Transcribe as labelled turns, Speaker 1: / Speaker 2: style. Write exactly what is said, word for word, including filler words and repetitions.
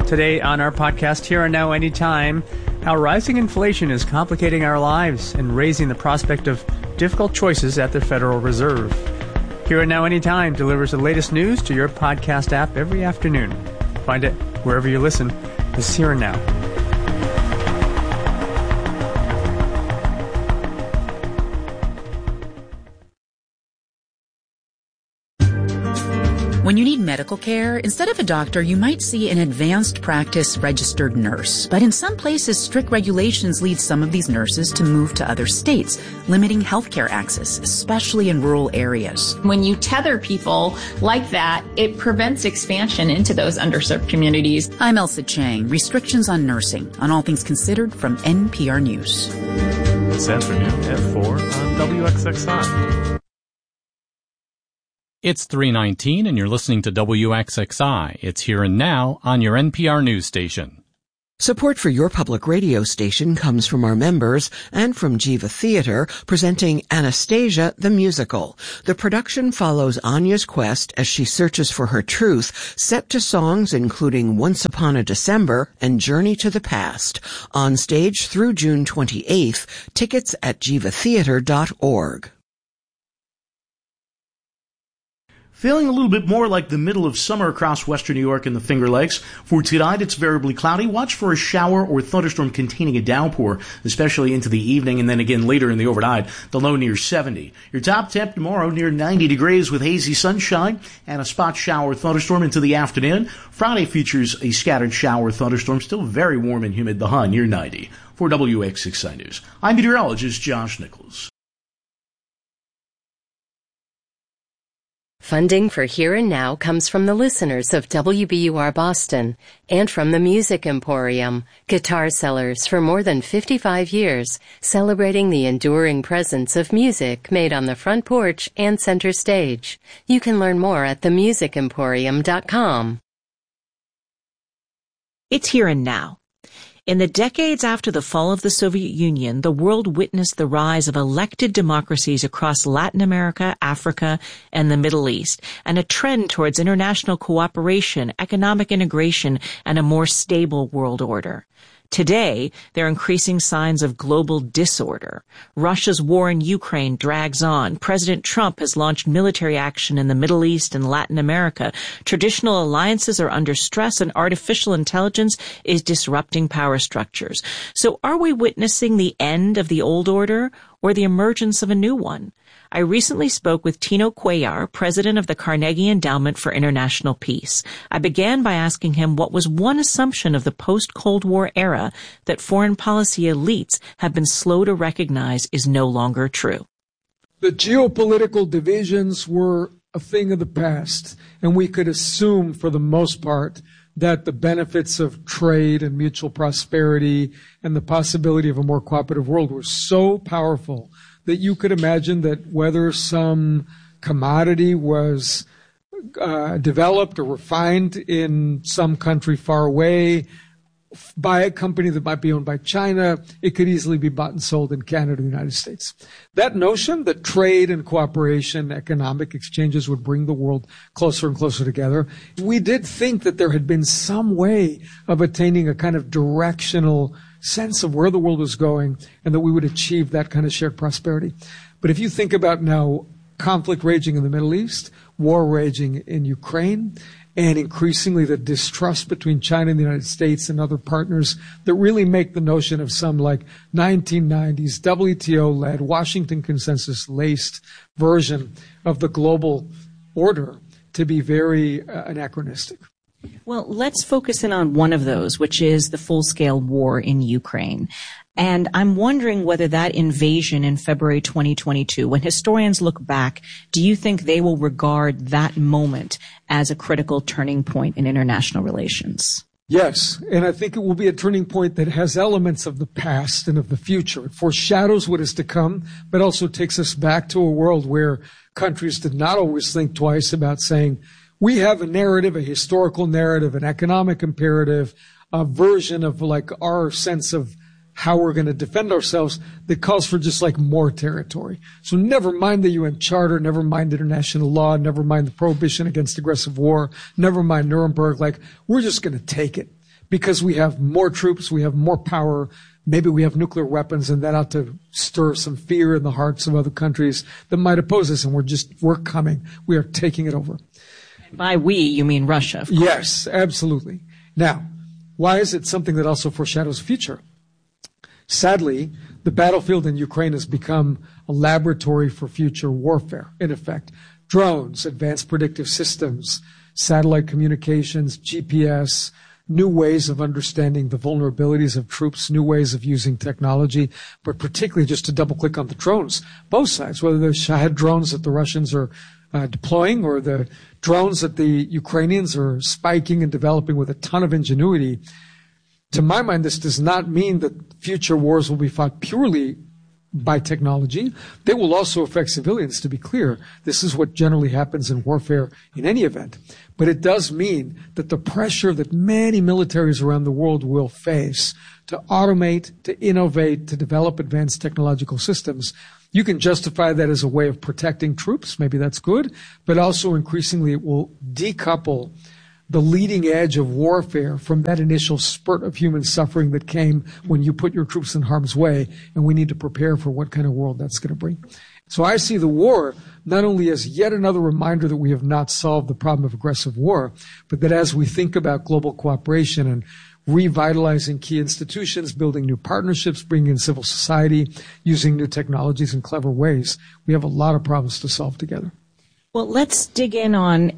Speaker 1: Today on our podcast, Here and Now Anytime, how rising inflation is complicating our lives and raising the prospect of difficult choices at the Federal Reserve. Here and Now Anytime delivers the latest news to your podcast app every afternoon. Find it wherever you listen. This is Here and Now.
Speaker 2: When you need medical care, instead of a doctor, you might see an advanced practice registered nurse. But in some places, strict regulations lead some of these nurses to move to other states, limiting healthcare access, especially in rural areas.
Speaker 3: When you tether people like that, it prevents expansion into those underserved communities.
Speaker 2: I'm Elsa Chang. Restrictions on nursing, on All Things Considered from N P R News.
Speaker 4: This afternoon at four on W X X I.
Speaker 5: It's three nineteen and you're listening to W X X I. It's Here and Now on your N P R news station.
Speaker 6: Support for your public radio station comes from our members and from Jiva Theater, presenting Anastasia the Musical. The production follows Anya's quest as she searches for her truth, set to songs including Once Upon a December and Journey to the Past. On stage through June twenty-eighth. Tickets at jiva theater dot org.
Speaker 7: Feeling a little bit more like the middle of summer across western New York and the Finger Lakes. For tonight, it's variably cloudy. Watch for a shower or thunderstorm containing a downpour, especially into the evening and then again later in the overnight. The low near seventy. Your top temp tomorrow near ninety degrees with hazy sunshine and a spot shower thunderstorm into the afternoon. Friday features a scattered shower thunderstorm, still very warm and humid. The high near ninety. For W X X I News, I'm meteorologist Josh Nichols.
Speaker 8: Funding for Here and Now comes from the listeners of W B U R Boston and from the Music Emporium, guitar sellers for more than fifty-five years, celebrating the enduring presence of music made on the front porch and center stage. You can learn more at the music emporium dot com.
Speaker 9: It's Here and Now. In the decades after the fall of the Soviet Union, the world witnessed the rise of elected democracies across Latin America, Africa, and the Middle East, and a trend towards international cooperation, economic integration, and a more stable world order. Today, there are increasing signs of global disorder. Russia's war in Ukraine drags on. President Trump has launched military action in the Middle East and Latin America. Traditional alliances are under stress, and artificial intelligence is disrupting power structures. So are we witnessing the end of the old order or the emergence of a new one? I recently spoke with Tino Cuellar, president of the Carnegie Endowment for International Peace. I began by asking him what was one assumption of the post-Cold War era that foreign policy elites have been slow to recognize is no longer true.
Speaker 10: The geopolitical divisions were a thing of the past, and we could assume for the most part that the benefits of trade and mutual prosperity and the possibility of a more cooperative world were so powerful that you could imagine that whether some commodity was uh, developed or refined in some country far away by a company that might be owned by China, it could easily be bought and sold in Canada or the United States. That notion that trade and cooperation, economic exchanges would bring the world closer and closer together, we did think that there had been some way of attaining a kind of directional sense of where the world was going and that we would achieve that kind of shared prosperity. But if you think about now conflict raging in the Middle East, war raging in Ukraine, and increasingly the distrust between China and the United States and other partners that really make the notion of some like nineteen nineties W T O-led, Washington consensus-laced version of the global order to be very uh, anachronistic.
Speaker 9: Well, let's focus in on one of those, which is the full-scale war in Ukraine. And I'm wondering whether that invasion in February twenty twenty-two, when historians look back, do you think they will regard that moment as a critical turning point in international relations?
Speaker 10: Yes, and I think it will be a turning point that has elements of the past and of the future. It foreshadows what is to come, but also takes us back to a world where countries did not always think twice about saying, we have a narrative, a historical narrative, an economic imperative, a version of like our sense of how we're going to defend ourselves that calls for just like more territory. So never mind the U N Charter, never mind international law, never mind the prohibition against aggressive war, never mind Nuremberg. Like, we're just going to take it because we have more troops, we have more power, maybe we have nuclear weapons, and that ought to stir some fear in the hearts of other countries that might oppose us, and we're just, we're coming. We are taking it over.
Speaker 9: By we, you mean Russia, of course.
Speaker 10: Yes, absolutely. Now, why is it something that also foreshadows the future? Sadly, the battlefield in Ukraine has become a laboratory for future warfare, in effect. Drones, advanced predictive systems, satellite communications, G P S, new ways of understanding the vulnerabilities of troops, new ways of using technology, but particularly just to double click on the drones, both sides, whether the Shahed drones that the Russians are uh, deploying or the drones that the Ukrainians are spiking and developing with a ton of ingenuity. To my mind, this does not mean that future wars will be fought purely by technology. They will also affect civilians, to be clear. This is what generally happens in warfare in any event. But it does mean that the pressure that many militaries around the world will face to automate, to innovate, to develop advanced technological systems, you can justify that as a way of protecting troops. Maybe that's good. But also increasingly it will decouple the leading edge of warfare from that initial spurt of human suffering that came when you put your troops in harm's way, and we need to prepare for what kind of world that's going to bring. So I see the war not only as yet another reminder that we have not solved the problem of aggressive war, but that as we think about global cooperation and revitalizing key institutions, building new partnerships, bringing in civil society, using new technologies in clever ways, we have a lot of problems to solve together.
Speaker 9: Well, let's dig in on